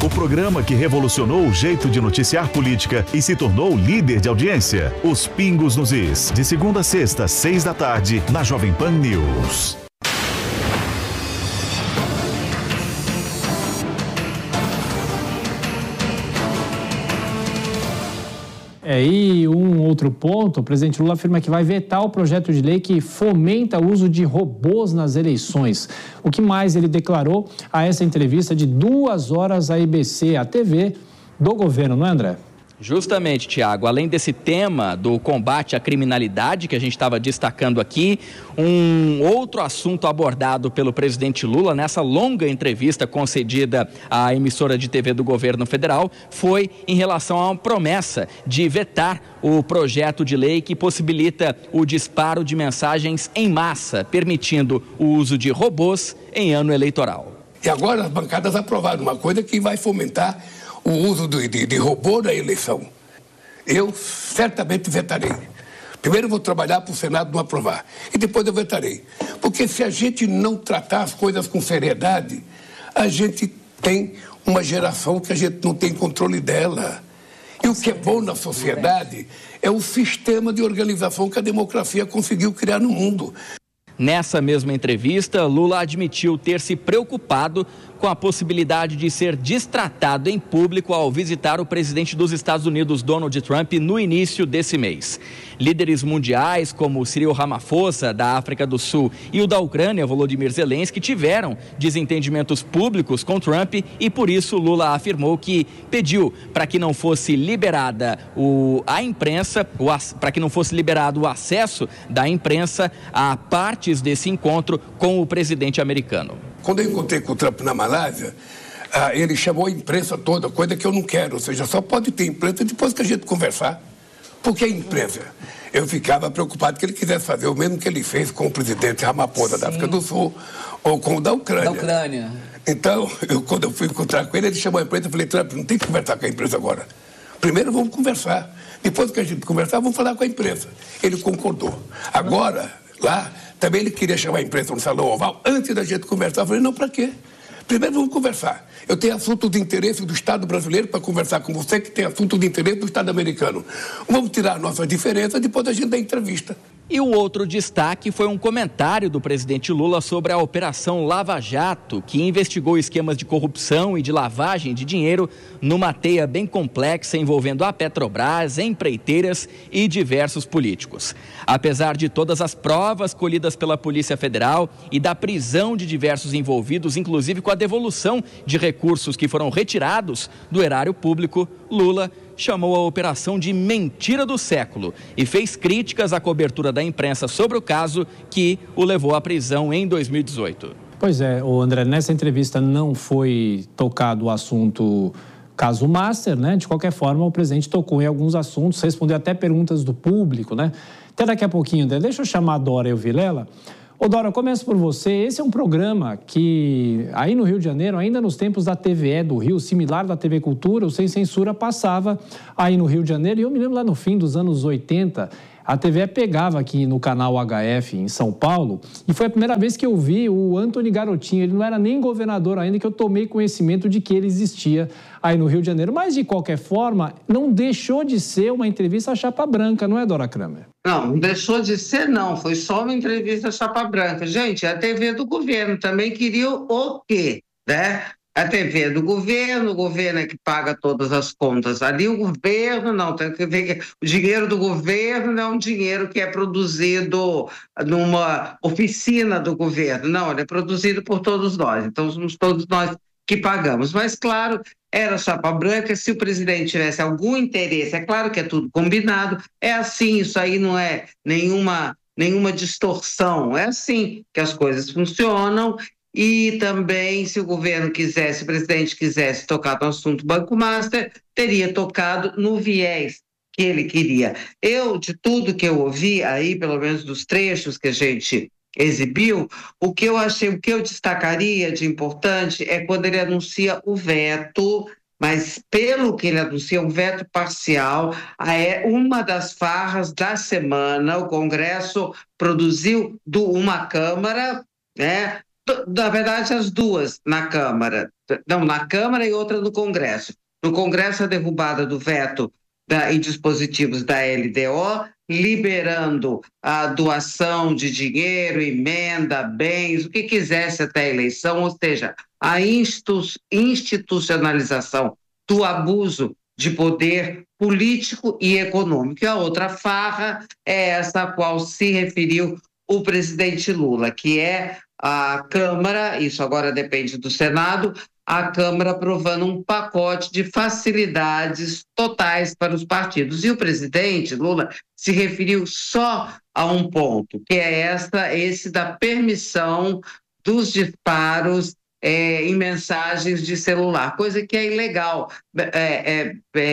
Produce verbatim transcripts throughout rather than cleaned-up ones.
o programa que revolucionou o jeito de noticiar política e se tornou líder de audiência. Os Pingos nos Is, de segunda a sexta, seis da tarde, na Jovem Pan News. É, e um outro ponto, o presidente Lula afirma que vai vetar o projeto de lei que fomenta o uso de robôs nas eleições. O que mais ele declarou a essa entrevista de duas horas à I B C, a T V do governo, não é, André? Justamente, Tiago, além desse tema do combate à criminalidade que a gente estava destacando aqui, um outro assunto abordado pelo presidente Lula nessa longa entrevista concedida à emissora de T V do governo federal foi em relação a uma promessa de vetar o projeto de lei que possibilita o disparo de mensagens em massa, permitindo o uso de robôs em ano eleitoral. E agora as bancadas aprovaram uma coisa que vai fomentar o uso de, de, de robô na eleição. Eu certamente vetarei. Primeiro eu vou trabalhar para o Senado não aprovar. E depois eu vetarei. Porque se a gente não tratar as coisas com seriedade, a gente tem uma geração que a gente não tem controle dela. E o que é bom na sociedade é o sistema de organização que a democracia conseguiu criar no mundo. Nessa mesma entrevista, Lula admitiu ter se preocupado com a possibilidade de ser destratado em público ao visitar o presidente dos Estados Unidos, Donald Trump, no início desse mês. Líderes mundiais como Cyril Ramaphosa, da África do Sul, e o da Ucrânia, Volodymyr Zelensky, tiveram desentendimentos públicos com Trump e, por isso, Lula afirmou que pediu para que não fosse liberada o, a imprensa, para que não fosse liberado o acesso da imprensa a partes desse encontro com o presidente americano. Quando eu encontrei com o Trump na Malásia, ah, ele chamou a imprensa toda, coisa que eu não quero. Ou seja, só pode ter imprensa depois que a gente conversar. Por que a imprensa? Eu ficava preocupado que ele quisesse fazer o mesmo que ele fez com o presidente Ramaphosa, sim, da África do Sul, ou com o da Ucrânia. Da Ucrânia. Então, eu, quando eu fui encontrar com ele, ele chamou a imprensa e falei, Trump, não tem que conversar com a imprensa agora. Primeiro vamos conversar. Depois que a gente conversar, vamos falar com a imprensa. Ele concordou. Agora, lá, também ele queria chamar a imprensa no Salão Oval antes da gente conversar. Eu falei, não, para quê? Primeiro vamos conversar. Eu tenho assunto de interesse do Estado brasileiro para conversar com você que tem assunto de interesse do Estado americano. Vamos tirar nossas diferenças depois da gente dar entrevista. E o outro destaque foi um comentário do presidente Lula sobre a Operação Lava Jato, que investigou esquemas de corrupção e de lavagem de dinheiro numa teia bem complexa envolvendo a Petrobras, empreiteiras e diversos políticos. Apesar de todas as provas colhidas pela Polícia Federal e da prisão de diversos envolvidos, inclusive com a devolução de recursos que foram retirados do erário público, Lula chamou a operação de mentira do século e fez críticas à cobertura da imprensa sobre o caso que o levou à prisão em dois mil e dezoito. Pois é, o André, nessa entrevista não foi tocado o assunto caso Master, né? De qualquer forma, o presidente tocou em alguns assuntos, respondeu até perguntas do público, né? Até daqui a pouquinho, André, deixa eu chamar a Dora e o Vilela. Ô Dora, eu começo por você. Esse é um programa que, aí no Rio de Janeiro, ainda nos tempos da T V E do Rio, similar da T V Cultura, o Sem Censura passava aí no Rio de Janeiro. E eu me lembro lá no fim dos anos oitenta, a T V E pegava aqui no canal H F em São Paulo e foi a primeira vez que eu vi o Antony Garotinho. Ele não era nem governador ainda, que eu tomei conhecimento de que ele existia aí no Rio de Janeiro. Mas, de qualquer forma, não deixou de ser uma entrevista à chapa branca, não é, Dora Kramer? Não, não deixou de ser, não. Foi só uma entrevista à chapa branca. Gente, a T V do governo também queria o quê, né? A T V do governo, o governo é que paga todas as contas. Ali o governo, não, tem que ver que o dinheiro do governo não é um dinheiro que é produzido numa oficina do governo. Não, ele é produzido por todos nós. Então, somos todos nós que pagamos. Mas, claro, era chapa branca. Se o presidente tivesse algum interesse, é claro que é tudo combinado, é assim, isso aí não é nenhuma, nenhuma distorção. É assim que as coisas funcionam. E também, se o governo quisesse, se o presidente quisesse tocar no assunto Banco Master, teria tocado no viés que ele queria. Eu, de tudo que eu ouvi aí, pelo menos dos trechos que a gente exibiu, o que eu achei, o que eu destacaria de importante é quando ele anuncia o veto, mas pelo que ele anuncia, um veto parcial, é uma das farras da semana. O Congresso produziu do, uma Câmara, né, Na verdade, as duas na Câmara. Não, na Câmara e outra no Congresso. No Congresso, a derrubada do veto da, em dispositivos da L D O, liberando a doação de dinheiro, emenda, bens, o que quisesse até a eleição, ou seja, a institucionalização do abuso de poder político e econômico. E a outra farra é essa a qual se referiu o presidente Lula, que é a Câmara, isso agora depende do Senado, a Câmara aprovando um pacote de facilidades totais para os partidos. E o presidente Lula se referiu só a um ponto, que é esta, esse da permissão dos disparos é, em mensagens de celular, coisa que é ilegal. É, é,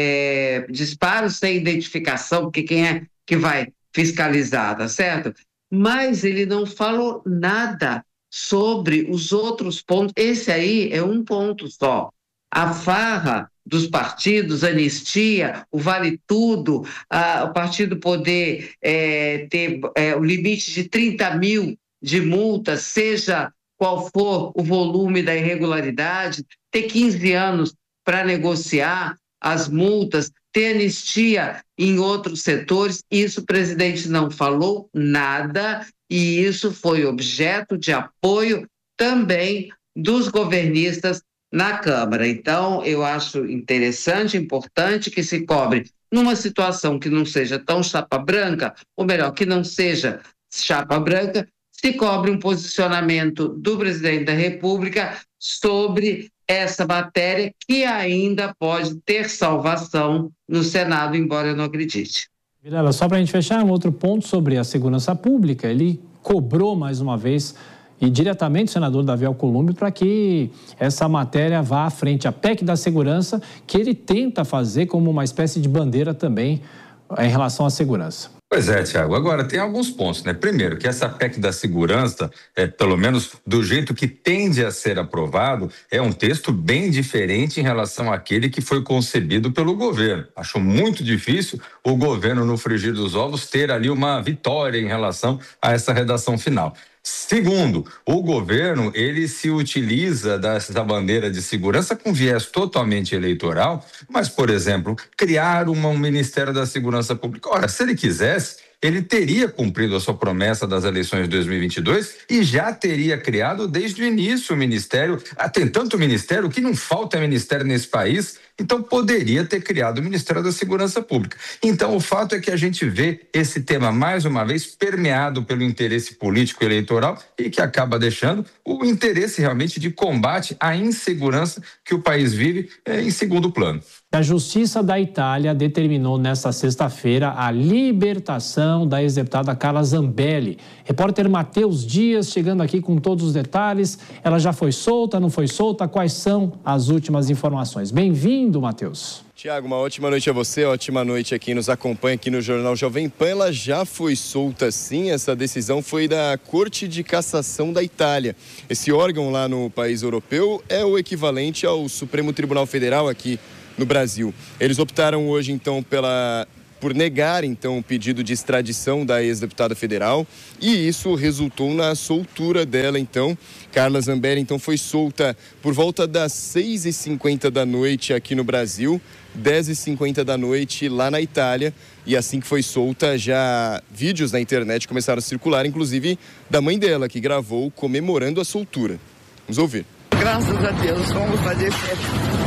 é, disparos sem identificação, porque quem é que vai fiscalizar, tá certo? Mas ele não falou nada sobre os outros pontos. Esse aí é um ponto só. A farra dos partidos, anistia, o vale tudo, a, o partido poder é, ter é, o limite de trinta mil de multa, seja qual for o volume da irregularidade, ter quinze anos para negociar as multas, ter anistia em outros setores. Isso o presidente não falou nada, e isso foi objeto de apoio também dos governistas na Câmara. Então, eu acho interessante, importante que se cobre numa situação que não seja tão chapa branca, ou melhor, que não seja chapa branca, se cobre um posicionamento do presidente da República sobre essa matéria, que ainda pode ter salvação no Senado, embora eu não acredite. Vilela, só para a gente fechar, um outro ponto sobre a segurança pública. Ele cobrou mais uma vez, e diretamente o senador Davi Alcolumbre, para que essa matéria vá à frente. A P E C da segurança, que ele tenta fazer como uma espécie de bandeira também em relação à segurança. Pois é, Tiago. Agora, tem alguns pontos, né? Primeiro, que essa P E C da segurança, é, pelo menos do jeito que tende a ser aprovado, é um texto bem diferente em relação àquele que foi concebido pelo governo. Acho muito difícil o governo, no frigir dos ovos, ter ali uma vitória em relação a essa redação final. Segundo, o governo, ele se utiliza dessa bandeira de segurança com viés totalmente eleitoral, mas, por exemplo, criar uma, um Ministério da Segurança Pública. Ora, se ele quisesse, ele teria cumprido a sua promessa das eleições de dois mil e vinte e dois e já teria criado desde o início o Ministério. Ah, tem tanto ministério, o que não falta é ministério nesse país, então poderia ter criado o Ministério da Segurança Pública. Então, o fato é que a gente vê esse tema, mais uma vez, permeado pelo interesse político eleitoral e que acaba deixando o interesse realmente de combate à insegurança que o país vive é, em segundo plano. A Justiça da Itália determinou nesta sexta-feira a libertação da ex-deputada Carla Zambelli. Repórter Matheus Dias chegando aqui com todos os detalhes. Ela já foi solta, não foi solta? Quais são as últimas informações? Bem-vindo, Matheus. Tiago, uma ótima noite a você, ótima noite a quem nos acompanha aqui no Jornal Jovem Pan. Ela já foi solta, sim. Essa decisão foi da Corte de Cassação da Itália. Esse órgão lá no país europeu é o equivalente ao Supremo Tribunal Federal aqui no Brasil. Eles optaram hoje, então, pela, por negar, então, o pedido de extradição da ex-deputada federal, e isso resultou na soltura dela, então. Carla Zambelli, então, foi solta por volta das seis e cinquenta da noite aqui no Brasil, dez e cinquenta da noite lá na Itália, e assim que foi solta, já vídeos na internet começaram a circular, inclusive da mãe dela, que gravou comemorando a soltura. Vamos ouvir. Graças a Deus, vamos fazer festa.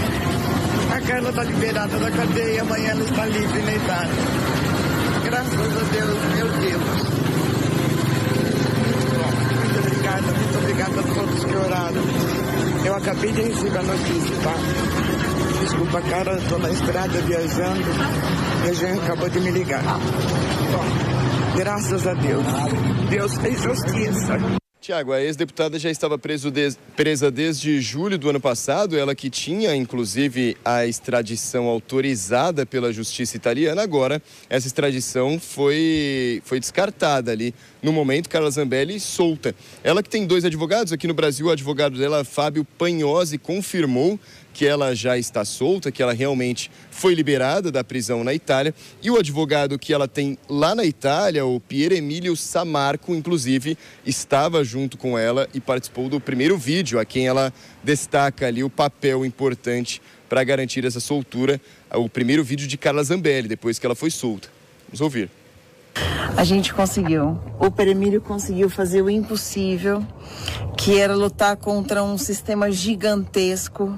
A Carla está liberada da cadeia, amanhã ela está livre na Itália. Graças a Deus, meu Deus. Muito obrigada, muito obrigada a todos que oraram. Eu acabei de receber a notícia, tá? Desculpa, cara, estou na estrada viajando e a gente acabou de me ligar. Bom, graças a Deus. Deus fez justiça. Tiago, a ex-deputada já estava preso de, presa desde julho do ano passado, ela que tinha, inclusive, a extradição autorizada pela justiça italiana. Agora, essa extradição foi, foi descartada ali no momento, Carla Zambelli solta. Ela que tem dois advogados aqui no Brasil, o advogado dela, Fábio Pagnosi, confirmou que ela já está solta, que ela realmente foi liberada da prisão na Itália. E o advogado que ela tem lá na Itália, o Pier Emílio Samarco, inclusive, estava junto com ela e participou do primeiro vídeo, a quem ela destaca ali o papel importante para garantir essa soltura, o primeiro vídeo de Carla Zambelli, depois que ela foi solta. Vamos ouvir. A gente conseguiu. O Pier Emílio conseguiu fazer o impossível, que era lutar contra um sistema gigantesco.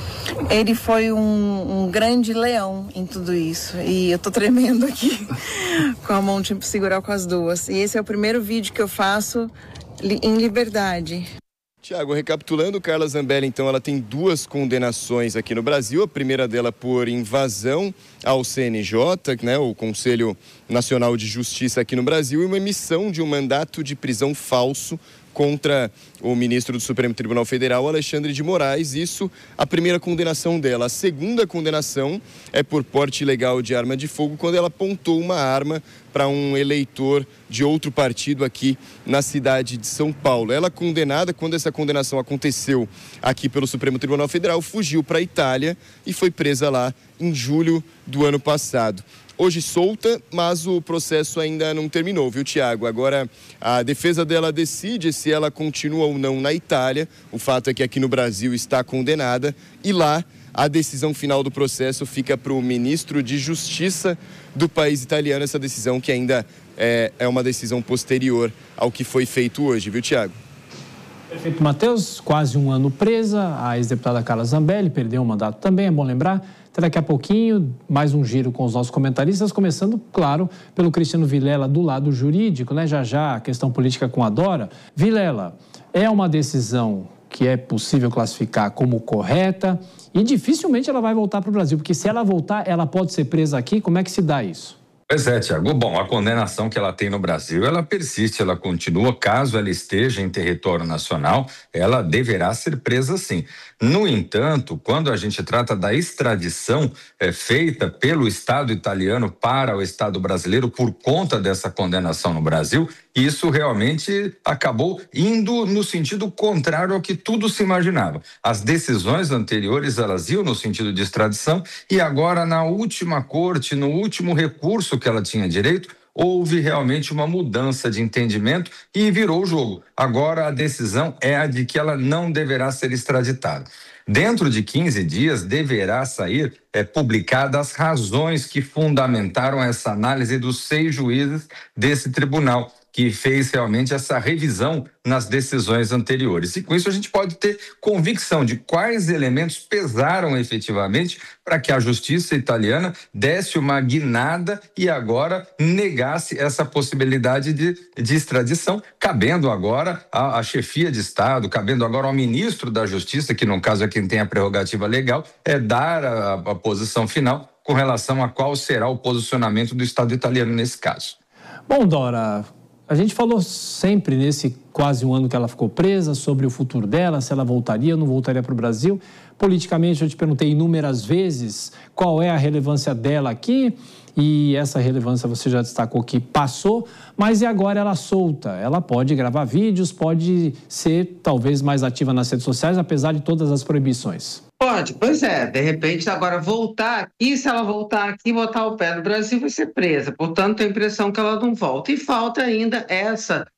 Ele foi um, um grande leão em tudo isso. E eu tô tremendo aqui com a mão, tipo, segurar com as duas. E esse é o primeiro vídeo que eu faço em liberdade. Tiago, recapitulando, Carla Zambelli, então, ela tem duas condenações aqui no Brasil. A primeira dela por invasão ao C N J, né, o Conselho Nacional de Justiça aqui no Brasil, e uma emissão de um mandato de prisão falso contra o ministro do Supremo Tribunal Federal, Alexandre de Moraes. Isso, a primeira condenação dela. A segunda condenação é por porte ilegal de arma de fogo, quando ela apontou uma arma para um eleitor de outro partido aqui na cidade de São Paulo. Ela condenada, quando essa condenação aconteceu aqui pelo Supremo Tribunal Federal, fugiu para a Itália e foi presa lá em julho do ano passado. Hoje solta, mas o processo ainda não terminou, viu, Tiago? Agora, a defesa dela decide se ela continua ou não na Itália. O fato é que aqui no Brasil está condenada e lá a decisão final do processo fica para o ministro de Justiça do país italiano. Essa decisão que ainda é, é uma decisão posterior ao que foi feito hoje, viu, Tiago? Perfeito, Matheus. Quase um ano presa. A ex-deputada Carla Zambelli perdeu o mandato também, é bom lembrar. Até daqui a pouquinho, mais um giro com os nossos comentaristas, começando, claro, pelo Cristiano Vilela do lado jurídico, né? Já já a questão política com a Dora. Vilela, é uma decisão que é possível classificar como correta e dificilmente ela vai voltar para o Brasil, porque se ela voltar, ela pode ser presa aqui. Como é que se dá isso? Pois é, Tiago. Bom, a condenação que ela tem no Brasil, ela persiste, ela continua. Caso ela esteja em território nacional, ela deverá ser presa sim. No entanto, quando a gente trata da extradição é, feita pelo Estado italiano para o Estado brasileiro por conta dessa condenação no Brasil, isso realmente acabou indo no sentido contrário ao que tudo se imaginava. As decisões anteriores, elas iam no sentido de extradição e agora, na última corte, no último recurso que ela tinha direito, houve realmente uma mudança de entendimento e virou o jogo. Agora a decisão é a de que ela não deverá ser extraditada. Dentro de quinze dias deverá sair é, publicadas as razões que fundamentaram essa análise dos seis juízes desse tribunal, que fez realmente essa revisão nas decisões anteriores. E com isso a gente pode ter convicção de quais elementos pesaram efetivamente para que a justiça italiana desse uma guinada e agora negasse essa possibilidade de, de extradição, cabendo agora à, à chefia de Estado, cabendo agora ao ministro da Justiça, que no caso é quem tem a prerrogativa legal, é dar a, a posição final com relação a qual será o posicionamento do Estado italiano nesse caso. Bom, Dora, a gente falou sempre nesse quase um ano que ela ficou presa sobre o futuro dela, se ela voltaria ou não voltaria para o Brasil. Politicamente, eu te perguntei inúmeras vezes qual é a relevância dela aqui, e essa relevância você já destacou que passou, mas e agora ela solta? Ela pode gravar vídeos, pode ser talvez mais ativa nas redes sociais, apesar de todas as proibições. Pode, pois é, de repente agora voltar aqui, se ela voltar aqui, botar o pé no Brasil, vai ser presa, portanto tem a impressão que ela não volta, e falta ainda essa,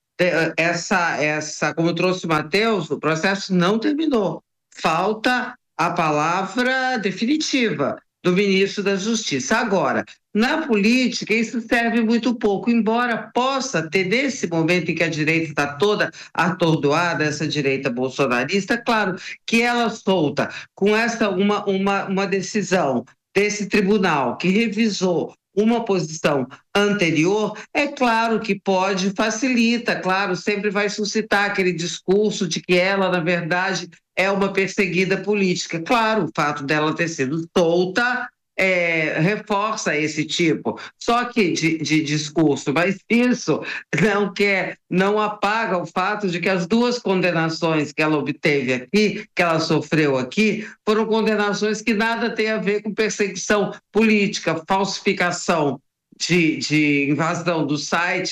essa, essa, como trouxe o Matheus, o processo não terminou, falta a palavra definitiva do ministro da Justiça. Agora, na política, isso serve muito pouco, embora possa ter, nesse momento em que a direita está toda atordoada, essa direita bolsonarista, claro que ela solta com essa uma, uma, uma decisão desse tribunal que revisou uma posição anterior, é claro que pode, facilita, claro, sempre vai suscitar aquele discurso de que ela, na verdade, é uma perseguida política. Claro, o fato dela ter sido solta é, reforça esse tipo, só que de, de discurso, mas isso não quer, não apaga o fato de que as duas condenações que ela obteve aqui, que ela sofreu aqui, foram condenações que nada têm a ver com perseguição política, falsificação de, de invasão do site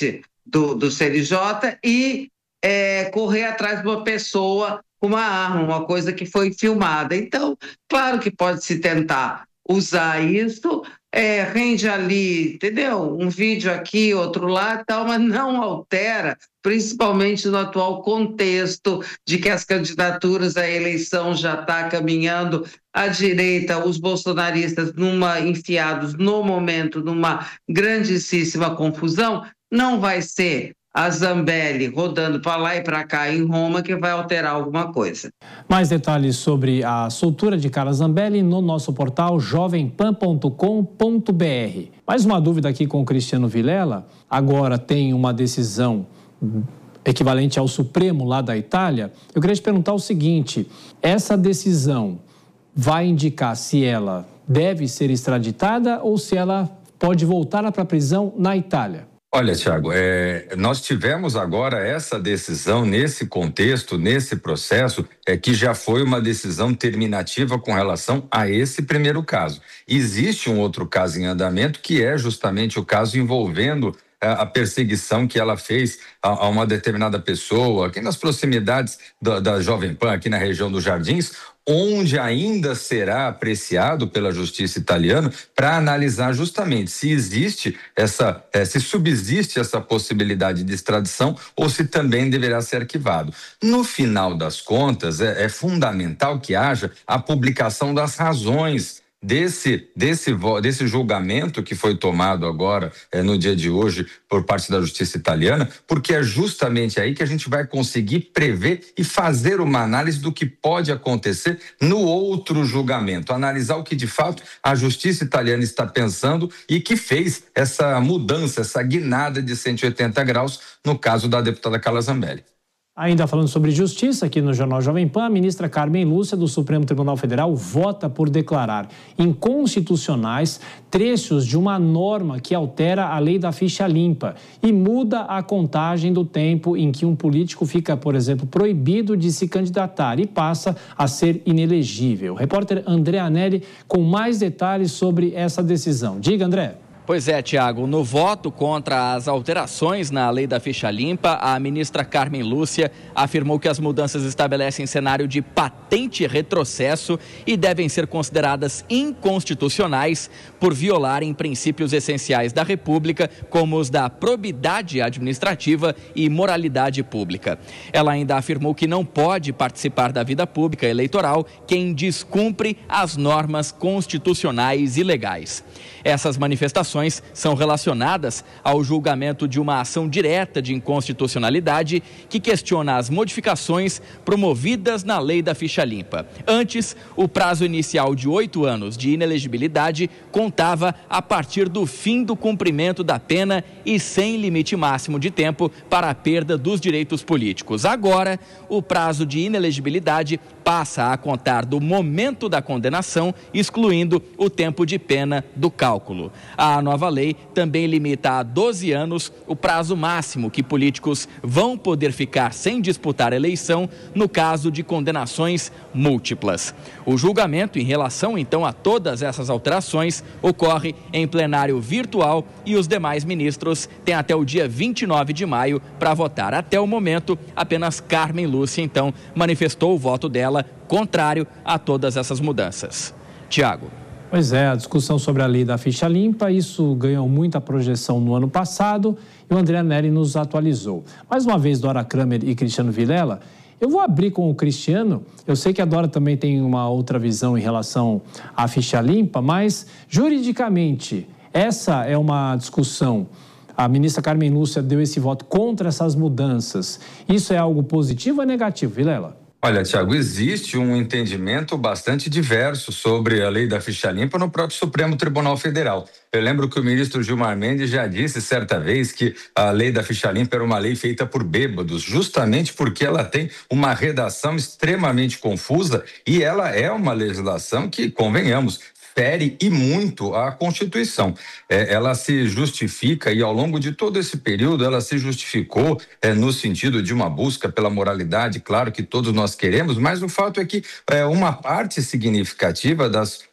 do, do C N J e é, correr atrás de uma pessoa com uma arma, uma coisa que foi filmada. Então, claro que pode se tentar usar isso, é, rende ali, entendeu? Um vídeo aqui, outro lá, tal, mas não altera, principalmente no atual contexto de que as candidaturas à eleição já estão caminhando à direita, os bolsonaristas numa, enfiados no momento numa grandíssima confusão. Não vai ser a Zambelli rodando para lá e para cá em Roma que vai alterar alguma coisa. Mais detalhes sobre a soltura de Carla Zambelli no nosso portal jovem pan ponto com ponto br. Mais uma dúvida aqui com o Cristiano Vilela. Agora tem uma decisão equivalente ao Supremo lá da Itália. Eu queria te perguntar o seguinte: essa decisão vai indicar se ela deve ser extraditada ou se ela pode voltar para a prisão na Itália? Olha, Tiago, é, nós tivemos agora essa decisão nesse contexto, nesse processo, é, que já foi uma decisão terminativa com relação a esse primeiro caso. Existe um outro caso em andamento, que é justamente o caso envolvendo a perseguição que ela fez a, a uma determinada pessoa, aqui nas proximidades da, da Jovem Pan, aqui na região dos Jardins, onde ainda será apreciado pela justiça italiana para analisar justamente se existe essa, se subsiste essa possibilidade de extradição ou se também deverá ser arquivado. No final das contas, é, é fundamental que haja a publicação das razões Desse, desse, desse julgamento que foi tomado agora, é, no dia de hoje, por parte da justiça italiana, porque é justamente aí que a gente vai conseguir prever e fazer uma análise do que pode acontecer no outro julgamento, analisar o que de fato a justiça italiana está pensando e que fez essa mudança, essa guinada de cento e oitenta graus no caso da deputada Carla Zambelli. Ainda falando sobre justiça, aqui no Jornal Jovem Pan, a ministra Carmen Lúcia, do Supremo Tribunal Federal, vota por declarar inconstitucionais trechos de uma norma que altera a lei da ficha limpa e muda a contagem do tempo em que um político fica, por exemplo, proibido de se candidatar e passa a ser inelegível. O repórter André Anelli com mais detalhes sobre essa decisão. Diga, André. Pois é, Tiago, no voto contra as alterações na lei da ficha limpa, a ministra Carmen Lúcia afirmou que as mudanças estabelecem cenário de patente retrocesso e devem ser consideradas inconstitucionais por violarem princípios essenciais da República, como os da probidade administrativa e moralidade pública. Ela ainda afirmou que não pode participar da vida pública eleitoral quem descumpre as normas constitucionais e legais. Essas manifestações são relacionadas ao julgamento de uma ação direta de inconstitucionalidade que questiona as modificações promovidas na lei da ficha limpa. Antes, o prazo inicial de oito anos de inelegibilidade contava a partir do fim do cumprimento da pena e sem limite máximo de tempo para a perda dos direitos políticos. Agora, o prazo de inelegibilidade passa a contar do momento da condenação, excluindo o tempo de pena do cálculo. A nova lei também limita a doze anos o prazo máximo que políticos vão poder ficar sem disputar a eleição no caso de condenações múltiplas. O julgamento em relação, então, a todas essas alterações ocorre em plenário virtual e os demais ministros têm até o dia vinte e nove de maio para votar. Até o momento, apenas Carmen Lúcia, então, manifestou o voto dela contrário a todas essas mudanças. Tiago. Pois é, a discussão sobre a lei da ficha limpa, isso ganhou muita projeção no ano passado e o André Anelli nos atualizou. Mais uma vez, Dora Kramer e Cristiano Vilela, eu vou abrir com o Cristiano. Eu sei que a Dora também tem uma outra visão em relação à ficha limpa, mas juridicamente, essa é uma discussão. A ministra Carmen Lúcia deu esse voto contra essas mudanças. Isso é algo positivo ou negativo, Vilela? Olha, Tiago, existe um entendimento bastante diverso sobre a lei da ficha limpa no próprio Supremo Tribunal Federal. Eu lembro que o ministro Gilmar Mendes já disse certa vez que a lei da ficha limpa era uma lei feita por bêbados, justamente porque ela tem uma redação extremamente confusa e ela é uma legislação que, convenhamos, fere e muito a Constituição. É, ela se justifica e ao longo de todo esse período ela se justificou é, no sentido de uma busca pela moralidade, claro que todos nós queremos, mas o fato é que é, uma parte significativa das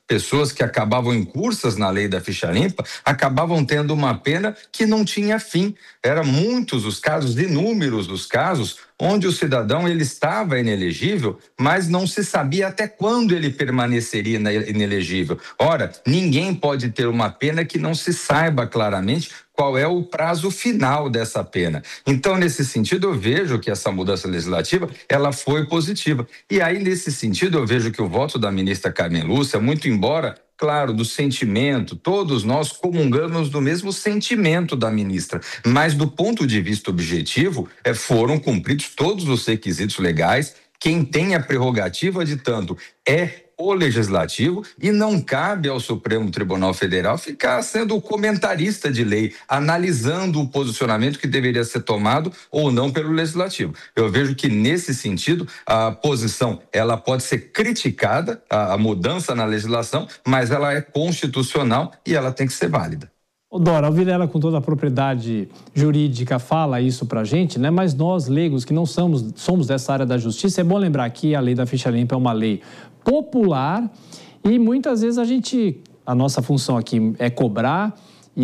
pessoas que acabavam incursas na lei da ficha limpa, acabavam tendo uma pena que não tinha fim. Eram muitos os casos, inúmeros os casos, onde o cidadão ele estava inelegível, mas não se sabia até quando ele permaneceria inelegível. Ora, ninguém pode ter uma pena que não se saiba claramente qual é o prazo final dessa pena. Então, nesse sentido, eu vejo que essa mudança legislativa, ela foi positiva. E aí, nesse sentido, eu vejo que o voto da ministra Carmen Lúcia, muito embora, claro, do sentimento, todos nós comungamos do mesmo sentimento da ministra, mas do ponto de vista objetivo, é, foram cumpridos todos os requisitos legais. Quem tem a prerrogativa de tanto é o Legislativo e não cabe ao Supremo Tribunal Federal ficar sendo o comentarista de lei, analisando o posicionamento que deveria ser tomado ou não pelo Legislativo. Eu vejo que, nesse sentido, a posição ela pode ser criticada, a, a mudança na legislação, mas ela é constitucional e ela tem que ser válida. Ô Dora, a Vilela, com toda a propriedade jurídica, fala isso pra gente, né? Mas nós, leigos, que não somos, somos dessa área da justiça, é bom lembrar que a lei da ficha limpa é uma lei popular e muitas vezes a gente, a nossa função aqui é cobrar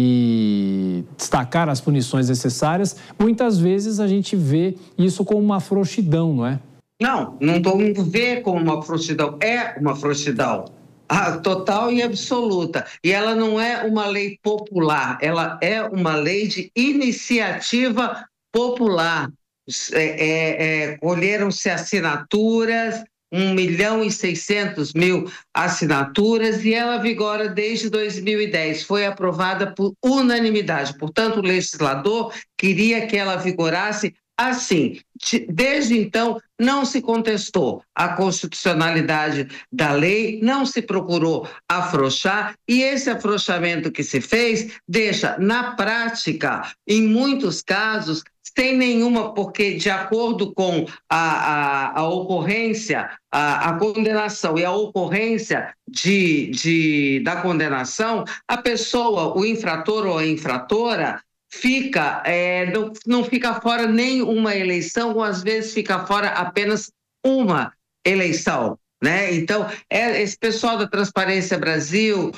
e destacar as punições necessárias. Muitas vezes a gente vê isso como uma frouxidão, não é? Não, não vê como uma frouxidão, é uma frouxidão. Ah, total e absoluta. E ela não é uma lei popular, ela é uma lei de iniciativa popular. É, é, é, colheram-se assinaturas, um milhão e seiscentos mil assinaturas, e ela vigora desde dois mil e dez. Foi aprovada por unanimidade. Portanto, o legislador queria que ela vigorasse assim. Desde então, não se contestou a constitucionalidade da lei, não se procurou afrouxar, e esse afrouxamento que se fez deixa, na prática, em muitos casos, sem nenhuma, porque de acordo com a, a, a ocorrência, a, a condenação e a ocorrência de, de, da condenação, a pessoa, o infrator ou a infratora, fica, é, não, não fica fora nem uma eleição, ou às vezes fica fora apenas uma eleição, né? Então, é, esse pessoal da Transparência Brasil,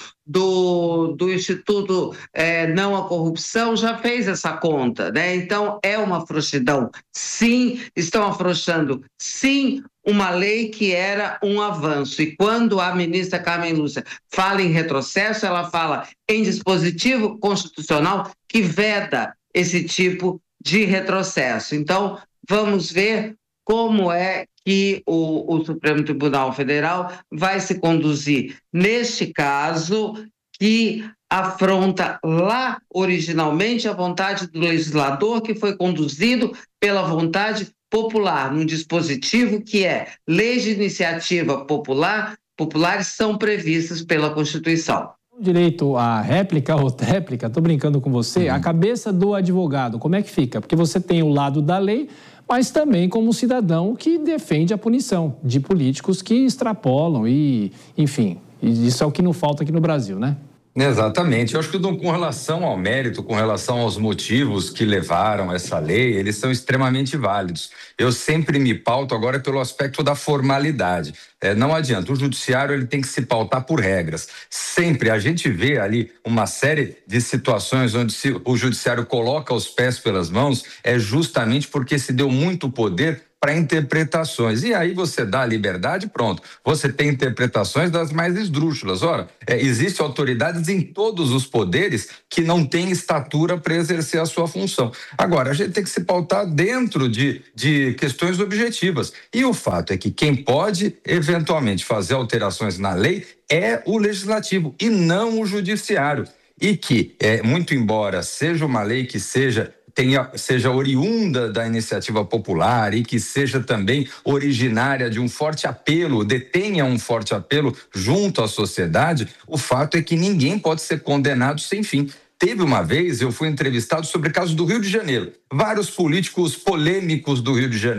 do, do Instituto é, Não à Corrupção, já fez essa conta, né? Então, é uma frouxidão, sim, estão afrouxando, sim, uma lei que era um avanço. E quando a ministra Carmen Lúcia fala em retrocesso, ela fala em dispositivo constitucional que veda esse tipo de retrocesso. Então, vamos ver como é que o, o Supremo Tribunal Federal vai se conduzir neste caso, que afronta lá originalmente a vontade do legislador, que foi conduzido pela vontade popular, num dispositivo que é leis de iniciativa popular, populares são previstas pela Constituição. Direito à réplica ou tréplica, estou brincando com você, uhum. A cabeça do advogado, como é que fica? Porque você tem o lado da lei, mas também como cidadão que defende a punição de políticos que extrapolam e, enfim, isso é o que não falta aqui no Brasil, né? Exatamente. Eu acho que com relação ao mérito, com relação aos motivos que levaram essa lei, eles são extremamente válidos. Eu sempre me pauto agora pelo aspecto da formalidade. É, não adianta, o judiciário ele tem que se pautar por regras. Sempre a gente vê ali uma série de situações onde se, o judiciário coloca os pés pelas mãos, é justamente porque se deu muito poder para interpretações. E aí você dá a liberdade, pronto. Você tem interpretações das mais esdrúxulas. Ora, é, existem autoridades em todos os poderes que não têm estatura para exercer a sua função. Agora, a gente tem que se pautar dentro de, de questões objetivas. E o fato é que quem pode, eventualmente, fazer alterações na lei é o legislativo e não o judiciário. E que, é, muito embora seja uma lei que seja Tenha, seja oriunda da iniciativa popular e que seja também originária de um forte apelo, detenha um forte apelo junto à sociedade, o fato é que ninguém pode ser condenado sem fim. Teve uma vez, eu fui entrevistado sobre o caso do Rio de Janeiro. Vários políticos polêmicos do Rio de Janeiro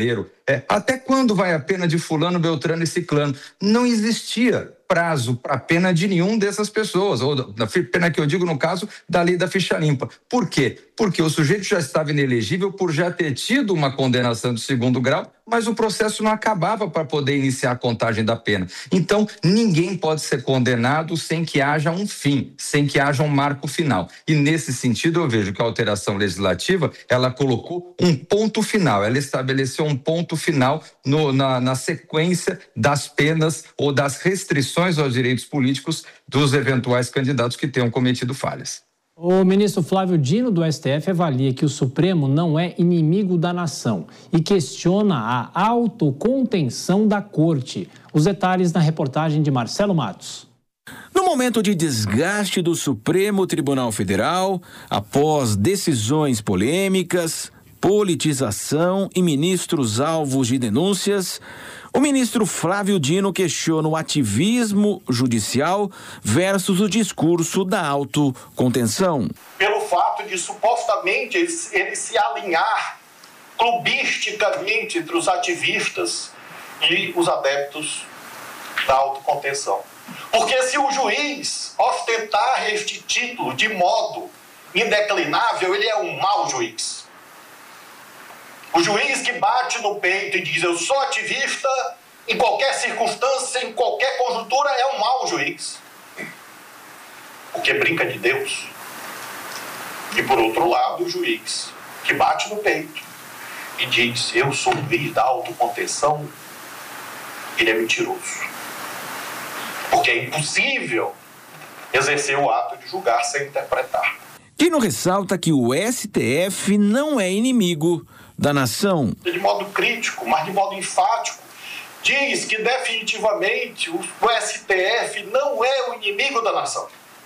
É, até quando vai a pena de fulano, beltrano e ciclano? Não existia prazo para a pena de nenhum dessas pessoas, ou da pena que eu digo no caso da lei da ficha limpa. Por quê? Porque o sujeito já estava inelegível por já ter tido uma condenação de segundo grau, mas o processo não acabava para poder iniciar a contagem da pena. Então, ninguém pode ser condenado sem que haja um fim, sem que haja um marco final. E nesse sentido, eu vejo que a alteração legislativa, ela colocou um ponto final, ela estabeleceu um ponto final no, na, na sequência das penas ou das restrições aos direitos políticos dos eventuais candidatos que tenham cometido falhas. O ministro Flávio Dino, do S T F, avalia que o Supremo não é inimigo da nação e questiona a autocontenção da Corte. Os detalhes na reportagem de Marcelo Matos. No momento de desgaste do Supremo Tribunal Federal, após decisões polêmicas, politização e ministros alvos de denúncias, o ministro Flávio Dino questiona o ativismo judicial versus o discurso da autocontenção. Pelo fato de supostamente ele, ele se alinhar clubisticamente entre os ativistas e os adeptos da autocontenção. Porque se o juiz ostentar este título de modo indeclinável, ele é um mau juiz. O juiz que bate no peito e diz eu sou ativista em qualquer circunstância, em qualquer conjuntura, é um mau juiz. Porque brinca de Deus. E por outro lado, o juiz que bate no peito e diz eu sou o juiz da autocontenção, ele é mentiroso. Porque é impossível exercer o ato de julgar sem interpretar. Dino ressalta que o S T F não é inimigo da nação. De modo crítico, mas de modo enfático, diz que definitivamente o S T F não é o inimigo da nação.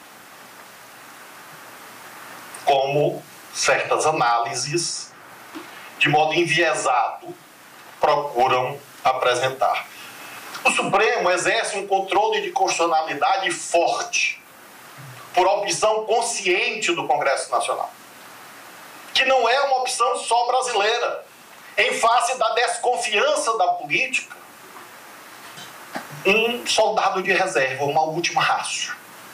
Como certas análises, de modo enviesado, procuram apresentar. O Supremo exerce um controle de constitucionalidade forte, por opção consciente do Congresso Nacional, que não é uma opção só brasileira. Em face da desconfiança da política, um soldado de reserva, uma última rácio,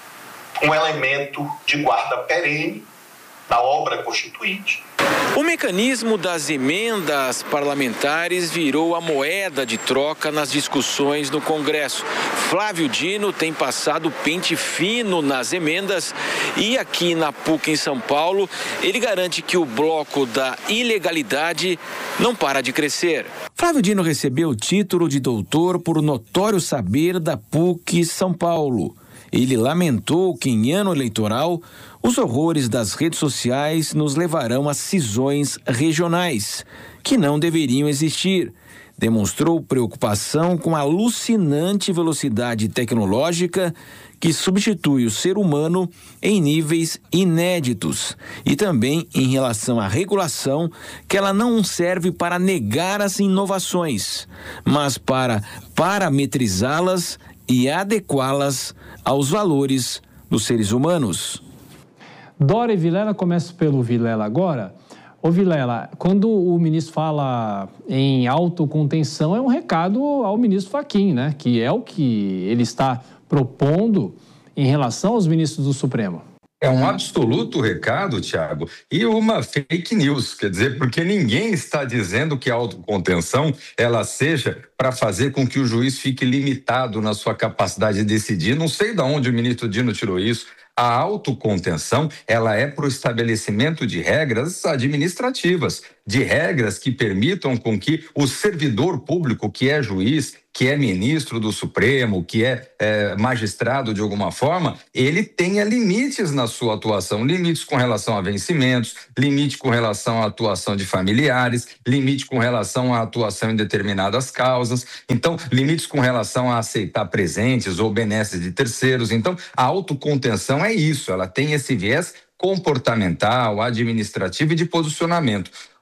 um elemento de guarda perene da obra constituinte. O mecanismo das emendas parlamentares virou a moeda de troca nas discussões no Congresso. Flávio Dino tem passado pente fino nas emendas e aqui na P U C em São Paulo, ele garante que o bloco da ilegalidade não para de crescer. Flávio Dino recebeu o título de doutor por notório saber da P U C São Paulo. Ele lamentou que em ano eleitoral os horrores das redes sociais nos levarão a cisões regionais, que não deveriam existir. Demonstrou preocupação com a alucinante velocidade tecnológica que substitui o ser humano em níveis inéditos e também em relação à regulação, que ela não serve para negar as inovações, mas para parametrizá-las e adequá-las aos valores dos seres humanos. Dória e Vilela, começo pelo Vilela agora. Ô Vilela, quando o ministro fala em autocontenção, é um recado ao ministro Fachin, né? Que é o que ele está propondo em relação aos ministros do Supremo. É um absoluto recado, Tiago, e uma fake news, quer dizer, porque ninguém está dizendo que a autocontenção ela seja para fazer com que o juiz fique limitado na sua capacidade de decidir. Não sei de onde o ministro Dino tirou isso. A autocontenção, ela é para o estabelecimento de regras administrativas, de regras que permitam com que o servidor público, que é juiz, que é ministro do Supremo, que é, é magistrado de alguma forma, ele tenha limites na sua atuação, limites com relação a vencimentos, limite com relação à atuação de familiares, limite com relação à atuação em determinadas causas, então, limites com relação a aceitar presentes ou benesses de terceiros. Então, a autocontenção é isso, ela tem esse viés comportamental, administrativo e de posicionamento.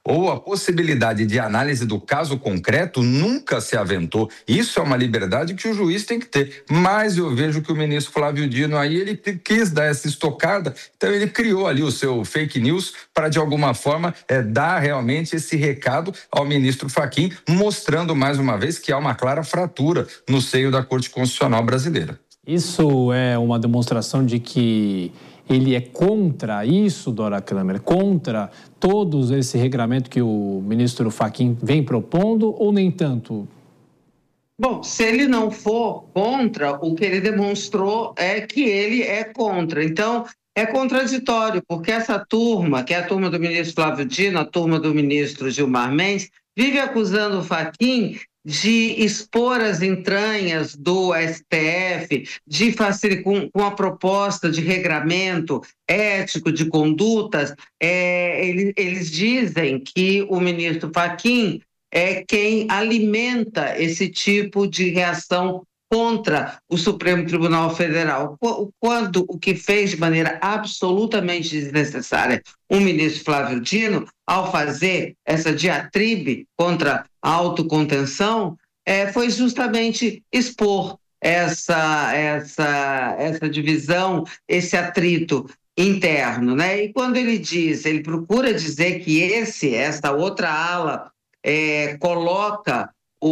ou a possibilidade de análise do caso concreto nunca se aventou. Isso é uma liberdade que o juiz tem que ter. Mas eu vejo que o ministro Flávio Dino aí, ele quis dar essa estocada, então ele criou ali o seu fake news para, de alguma forma, é, dar realmente esse recado ao ministro Fachin, mostrando mais uma vez que há uma clara fratura no seio da Corte Constitucional brasileira. Isso é uma demonstração de que ele é contra isso, Dora Kramer, contra todo esse regramento que o ministro Fachin vem propondo, ou nem tanto? Bom, se ele não for contra, o que ele demonstrou é que ele é contra. Então, é contraditório, porque essa turma, que é a turma do ministro Flávio Dino, a turma do ministro Gilmar Mendes, vive acusando o Fachin de expor as entranhas do S T F, de fazer com, com a proposta de regramento ético de condutas. É, eles, eles dizem que o ministro Fachin é quem alimenta esse tipo de reação contra o Supremo Tribunal Federal, quando o que fez de maneira absolutamente desnecessária o ministro Flávio Dino, ao fazer essa diatribe contra a autocontenção, é, foi justamente expor essa, essa, essa divisão, esse atrito interno, né? E quando ele diz, ele procura dizer que esse, essa outra ala é, coloca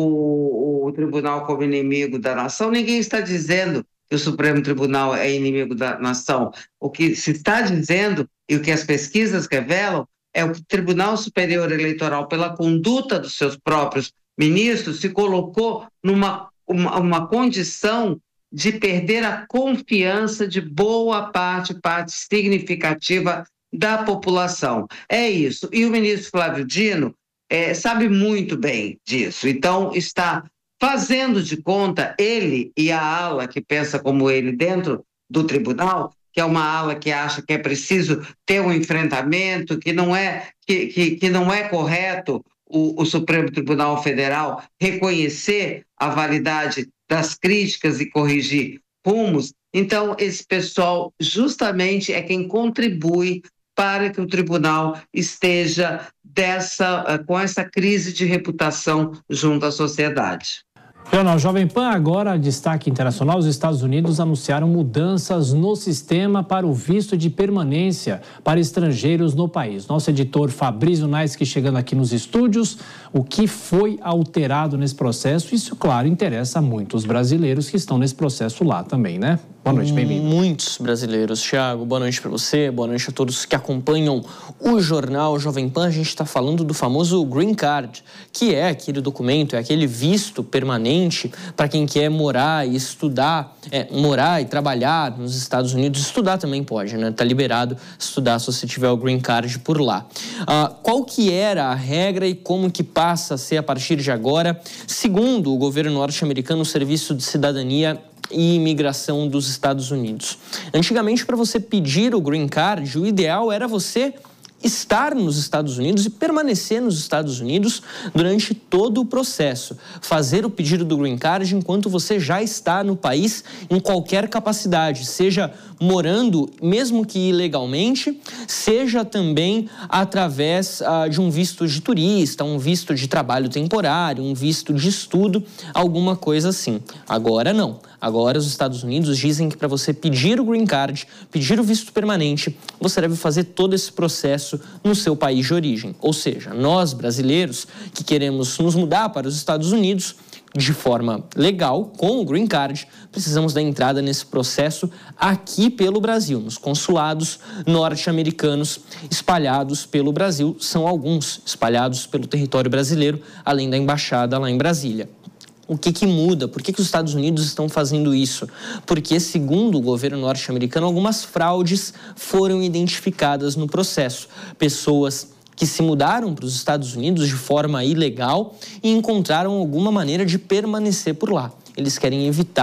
O, o tribunal como inimigo da nação, ninguém está dizendo que o Supremo Tribunal é inimigo da nação. O que se está dizendo, e o que as pesquisas revelam, é o que o Tribunal Superior Eleitoral, pela conduta dos seus próprios ministros, se colocou numa uma, uma condição de perder a confiança de boa parte, parte significativa da população. É isso. E o ministro Flávio Dino É, sabe muito bem disso, então está fazendo de conta, ele e a ala que pensa como ele dentro do tribunal, que é uma ala que acha que é preciso ter um enfrentamento, que não é, que, que, que não é correto o, o Supremo Tribunal Federal reconhecer a validade das críticas e corrigir rumos. Então, esse pessoal justamente é quem contribui para que o tribunal esteja dessa, com essa crise de reputação junto à sociedade. Jornal Jovem Pan, agora destaque internacional. Os Estados Unidos anunciaram mudanças no sistema para o visto de permanência para estrangeiros no país. Nosso editor Fabrício Naisky chegando aqui nos estúdios. O que foi alterado nesse processo? Isso, claro, interessa muito os brasileiros que estão nesse processo lá também, né? Boa noite, bem-vindo. Muitos brasileiros. Thiago, boa noite para você, boa noite a todos que acompanham o Jornal Jovem Pan. A gente está falando do famoso Green Card, que é aquele documento, é aquele visto permanente para quem quer morar e estudar, é, morar e trabalhar nos Estados Unidos. Estudar também pode, né? Tá liberado estudar se você tiver o Green Card por lá. Ah, qual que era a regra e como que passa a ser a partir de agora? Segundo o governo norte-americano, o Serviço de Cidadania e Imigração dos Estados Unidos. Antigamente, para você pedir o Green Card, o ideal era você estar nos Estados Unidos e permanecer nos Estados Unidos durante todo o processo. Fazer o pedido do Green Card enquanto você já está no país em qualquer capacidade, seja morando, mesmo que ilegalmente, seja também através ah, de um visto de turista, um visto de trabalho temporário, um visto de estudo, alguma coisa assim. Agora não. Agora os Estados Unidos dizem que para você pedir o Green Card, pedir o visto permanente, você deve fazer todo esse processo no seu país de origem. Ou seja, nós brasileiros que queremos nos mudar para os Estados Unidos de forma legal, com o Green Card, precisamos da entrada nesse processo aqui pelo Brasil, nos consulados norte-americanos espalhados pelo Brasil. São alguns espalhados pelo território brasileiro, além da embaixada lá em Brasília. O que que muda? Por que que os Estados Unidos estão fazendo isso? Porque, segundo o governo norte-americano, algumas fraudes foram identificadas no processo. Pessoas que se mudaram para os Estados Unidos de forma ilegal e encontraram alguma maneira de permanecer por lá. Eles querem evitar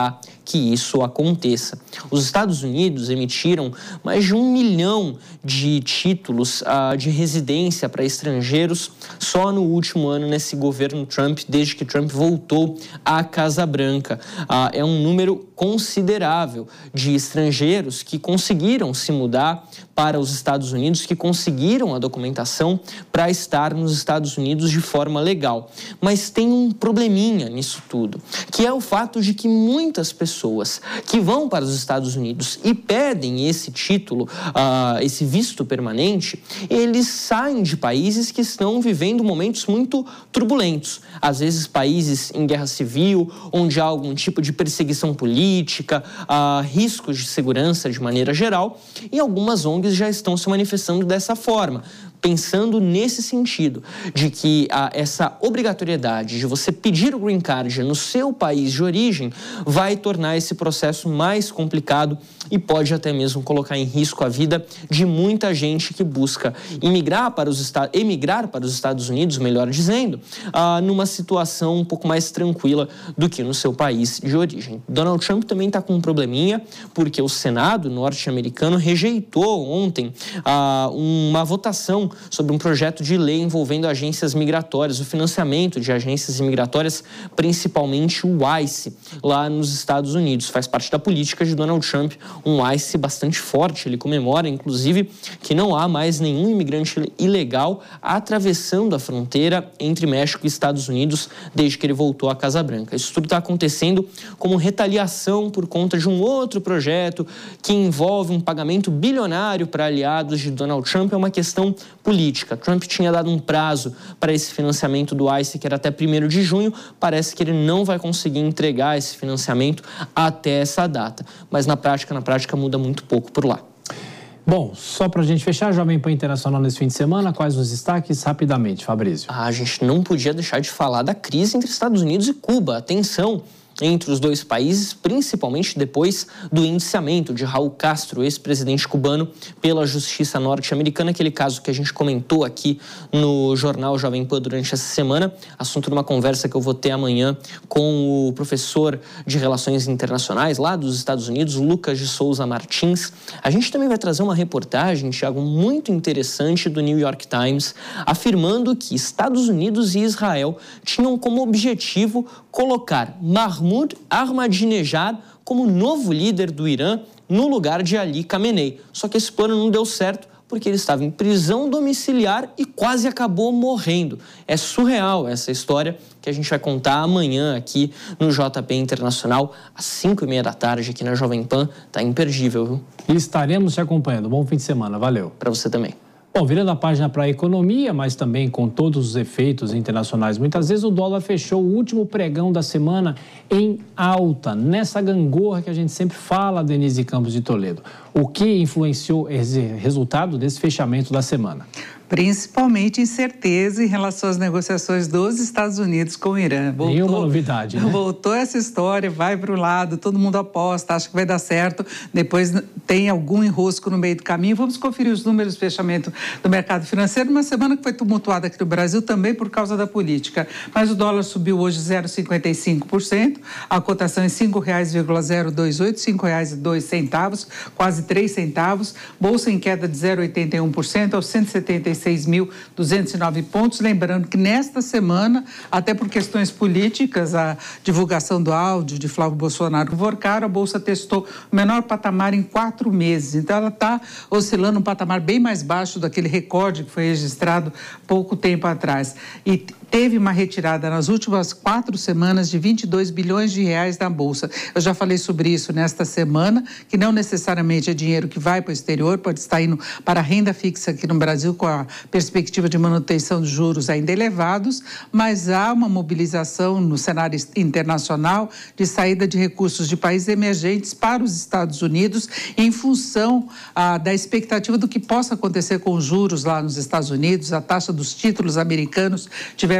que isso aconteça. Os Estados Unidos emitiram mais de um milhão de títulos uh, de residência para estrangeiros só no último ano nesse governo Trump, desde que Trump voltou à Casa Branca. Uh, é um número considerável de estrangeiros que conseguiram se mudar para os Estados Unidos, que conseguiram a documentação para estar nos Estados Unidos de forma legal. Mas tem um probleminha nisso tudo, que é o fato de que muitas pessoas que vão para os Estados Unidos e pedem esse título, uh, esse visto permanente, eles saem de países que estão vivendo momentos muito turbulentos. Às vezes países em guerra civil, onde há algum tipo de perseguição política, uh, riscos de segurança de maneira geral, e algumas O N Gs já estão se manifestando dessa forma, pensando nesse sentido, de que a, essa obrigatoriedade de você pedir o Green Card no seu país de origem vai tornar esse processo mais complicado e pode até mesmo colocar em risco a vida de muita gente que busca imigrar para os, emigrar para os Estados Unidos, melhor dizendo, ah, numa situação um pouco mais tranquila do que no seu país de origem. Donald Trump também está com um probleminha, porque o Senado norte-americano rejeitou ontem ah, uma votação sobre um projeto de lei envolvendo agências migratórias, o financiamento de agências migratórias, principalmente o ICE, lá nos Estados Unidos. Faz parte da política de Donald Trump, um ICE bastante forte. Ele comemora, inclusive, que não há mais nenhum imigrante ilegal atravessando a fronteira entre México e Estados Unidos desde que ele voltou à Casa Branca. Isso tudo está acontecendo como retaliação por conta de um outro projeto que envolve um pagamento bilionário para aliados de Donald Trump. É uma questão política. Trump tinha dado um prazo para esse financiamento do ICE, que era até primeiro de junho. Parece que ele não vai conseguir entregar esse financiamento até essa data. Mas na prática, na prática muda muito pouco por lá. Bom, só para a gente fechar, Jovem Pan Internacional nesse fim de semana, quais os destaques? Rapidamente, Fabrício. Ah, a gente não podia deixar de falar da crise entre Estados Unidos e Cuba. Atenção! Entre os dois países, principalmente depois do indiciamento de Raul Castro, ex-presidente cubano, pela justiça norte-americana, aquele caso que a gente comentou aqui no jornal Jovem Pan durante essa semana, assunto de uma conversa que eu vou ter amanhã com o professor de Relações Internacionais lá dos Estados Unidos, Lucas de Souza Martins. A gente também vai trazer uma reportagem, Thiago, muito interessante do New York Times, afirmando que Estados Unidos e Israel tinham como objetivo colocar Mahmoud Ahmadinejad como novo líder do Irã no lugar de Ali Khamenei. Só que esse plano não deu certo porque ele estava em prisão domiciliar e quase acabou morrendo. É surreal essa história que a gente vai contar amanhã aqui no J P Internacional, às cinco e meia da tarde, aqui na Jovem Pan. Tá imperdível, viu? E estaremos te acompanhando. Bom fim de semana. Valeu. Para você também. Bom, virando a página para a economia, mas também com todos os efeitos internacionais, muitas vezes o dólar fechou o último pregão da semana em alta, nessa gangorra que a gente sempre fala, Denise Campos de Toledo. O que influenciou esse resultado desse fechamento da semana? Principalmente incerteza em relação às negociações dos Estados Unidos com o Irã. Voltou, nenhuma novidade, né? Voltou essa história, vai para o lado, todo mundo aposta, acha que vai dar certo, depois tem algum enrosco no meio do caminho. Vamos conferir os números de fechamento do mercado financeiro, uma semana que foi tumultuada aqui no Brasil também por causa da política. Mas o dólar subiu hoje zero vírgula cinquenta e cinco por cento, a cotação é cinco reais e zero dois oito, cinco reais e dois centavos, quase três centavos. Bolsa em queda de zero vírgula oitenta e um por cento aos cento e setenta e seis mil duzentos e nove pontos. Lembrando que nesta semana, até por questões políticas, a divulgação do áudio de Flávio Bolsonaro convocaram, a Bolsa testou o menor patamar em quatro meses. Então, ela está oscilando um patamar bem mais baixo daquele recorde que foi registrado pouco tempo atrás. E teve uma retirada nas últimas quatro semanas de vinte e dois bilhões de reais da Bolsa. Eu já falei sobre isso nesta semana, que não necessariamente é dinheiro que vai para o exterior, pode estar indo para a renda fixa aqui no Brasil com a perspectiva de manutenção de juros ainda elevados, mas há uma mobilização no cenário internacional de saída de recursos de países emergentes para os Estados Unidos em função ah, da expectativa do que possa acontecer com os juros lá nos Estados Unidos. A taxa dos títulos americanos tiveram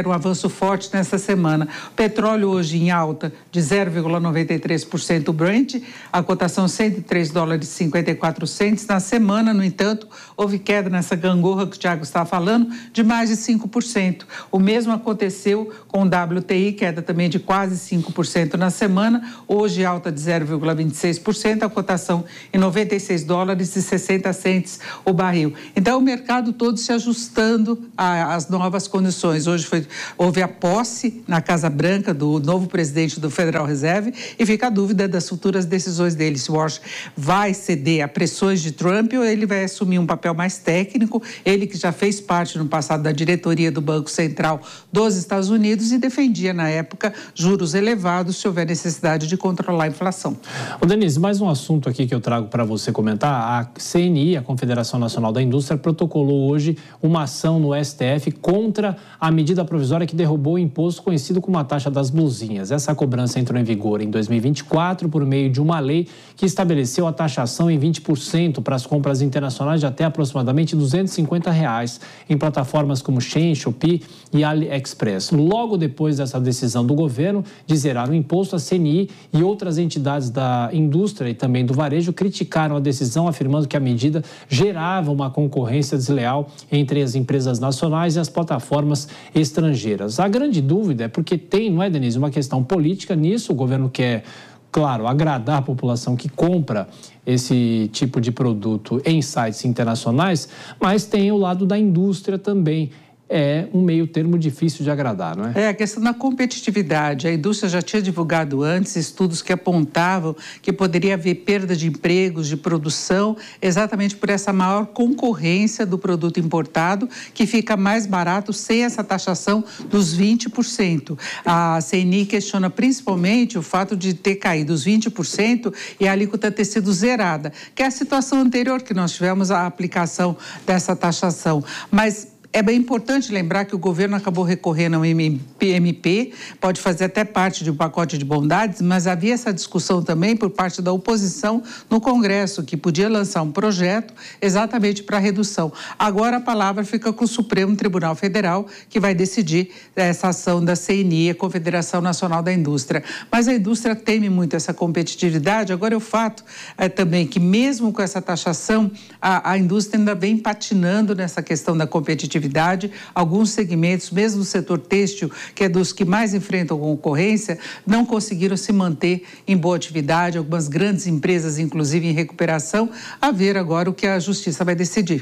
tiveram um avanço forte nessa semana. O petróleo hoje em alta de zero vírgula noventa e três por cento o Brent, a cotação cento e três dólares e cinquenta e quatro centavos. Na semana, no entanto, houve queda nessa gangorra que o Thiago estava falando de mais de cinco por cento. O mesmo aconteceu com o W T I, queda também de quase cinco por cento na semana, hoje alta de zero vírgula vinte e seis por cento, a cotação em noventa e seis dólares e sessenta centavos o barril. Então, o mercado todo se ajustando às novas condições. Hoje foi, houve a posse na Casa Branca do novo presidente do Federal Reserve e fica a dúvida das futuras decisões dele, se o Washington vai ceder a pressões de Trump ou ele vai assumir um papel mais técnico, ele que já fez parte no passado da diretoria do Banco Central dos Estados Unidos e defendia na época juros elevados se houver necessidade de controlar a inflação. Ô Denise, mais um assunto aqui que eu trago para você comentar. A C N I, a Confederação Nacional da Indústria, protocolou hoje uma ação no S T F contra a medida provisória que derrubou o imposto conhecido como a taxa das blusinhas. Essa cobrança entrou em vigor em dois mil e vinte e quatro por meio de uma lei que estabeleceu a taxação em vinte por cento para as compras internacionais de até aproximadamente duzentos e cinquenta reais em plataformas como Shein, Shopee e AliExpress. Logo depois dessa decisão do governo de zerar o imposto, a C N I e outras entidades da indústria e também do varejo criticaram a decisão, afirmando que a medida gerava uma concorrência desleal entre as empresas nacionais e as plataformas estrangeiras. A grande dúvida é porque tem, não é, Denise, uma questão política nisso. O governo quer, claro, agradar a população que compra esse tipo de produto em sites internacionais, mas tem o lado da indústria também. É um meio termo difícil de agradar, não é? É, a questão da competitividade. A indústria já tinha divulgado antes estudos que apontavam que poderia haver perda de empregos, de produção, exatamente por essa maior concorrência do produto importado, que fica mais barato sem essa taxação dos vinte por cento. A C N I questiona principalmente o fato de ter caído os vinte por cento e a alíquota ter sido zerada, que é a situação anterior que nós tivemos a aplicação dessa taxação. Mas é bem importante lembrar que o governo acabou recorrendo ao M P, pode fazer até parte de um pacote de bondades, mas havia essa discussão também por parte da oposição no Congresso, que podia lançar um projeto exatamente para redução. Agora a palavra fica com o Supremo Tribunal Federal, que vai decidir essa ação da C N I, a Confederação Nacional da Indústria. Mas a indústria teme muito essa competitividade. Agora, o fato é também que, mesmo com essa taxação, a, a indústria ainda vem patinando nessa questão da competitividade. Alguns segmentos, mesmo o setor têxtil, que é dos que mais enfrentam concorrência, não conseguiram se manter em boa atividade. Algumas grandes empresas, inclusive em recuperação, a ver agora o que a Justiça vai decidir.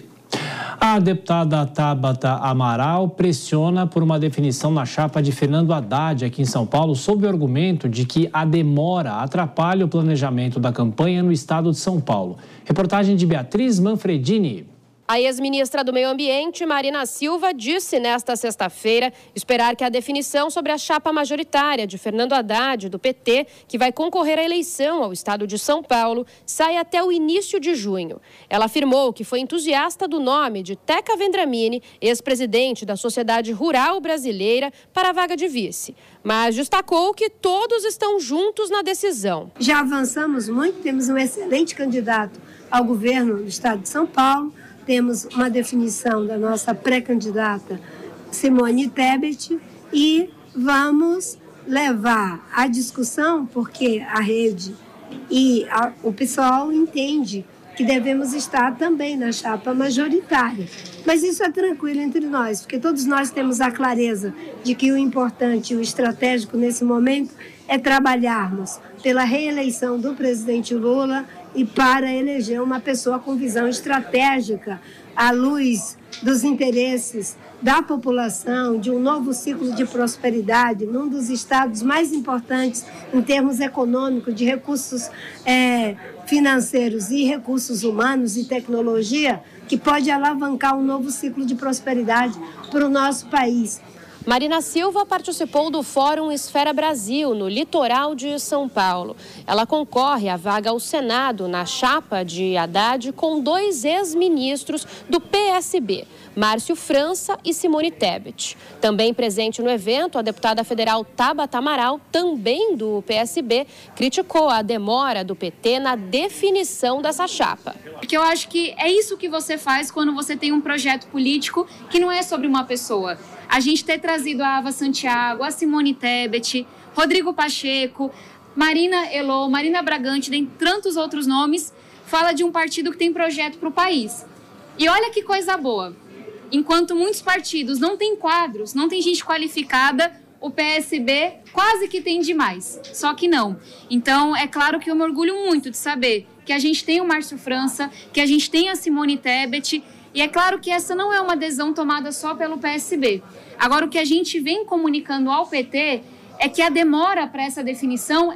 A deputada Tabata Amaral pressiona por uma definição na chapa de Fernando Haddad aqui em São Paulo, sob o argumento de que a demora atrapalha o planejamento da campanha no estado de São Paulo. Reportagem de Beatriz Manfredini. A ex-ministra do Meio Ambiente, Marina Silva, disse nesta sexta-feira esperar que a definição sobre a chapa majoritária de Fernando Haddad, do P T, que vai concorrer à eleição ao estado de São Paulo, saia até o início de junho. Ela afirmou que foi entusiasta do nome de Teca Vendramini, ex-presidente da Sociedade Rural Brasileira, para a vaga de vice. Mas destacou que todos estão juntos na decisão. Já avançamos muito, temos um excelente candidato ao governo do estado de São Paulo. Temos uma definição da nossa pré-candidata Simone Tebet e vamos levar a discussão, porque a rede e a, o pessoal entende que devemos estar também na chapa majoritária. Mas isso é tranquilo entre nós, porque todos nós temos a clareza de que o importante e o estratégico nesse momento é trabalharmos pela reeleição do presidente Lula e para eleger uma pessoa com visão estratégica à luz dos interesses da população, de um novo ciclo de prosperidade, num dos estados mais importantes em termos econômicos, de recursos é, financeiros e recursos humanos e tecnologia, que pode alavancar um novo ciclo de prosperidade para o nosso país. Marina Silva participou do Fórum Esfera Brasil, no litoral de São Paulo. Ela concorre à vaga ao Senado na chapa de Haddad com dois ex-ministros do P S B, Márcio França e Simone Tebet. Também presente no evento, a deputada federal Tabata Amaral, também do P S B, criticou a demora do P T na definição dessa chapa. Porque eu acho que é isso que você faz quando você tem um projeto político que não é sobre uma pessoa. a gente ter trazido a Ava Santiago, a Simone Tebet, Rodrigo Pacheco, Marina Elô, Marina Bragante, dentre tantos outros nomes, fala de um partido que tem projeto para o país. E olha que coisa boa, enquanto muitos partidos não têm quadros, não tem gente qualificada, o P S B quase que tem demais, só que não. Então, é claro que eu me orgulho muito de saber que a gente tem o Márcio França, que a gente tem a Simone Tebet, e é claro que essa não é uma adesão tomada só pelo P S B. Agora, o que a gente vem comunicando ao P T é que a demora para essa definição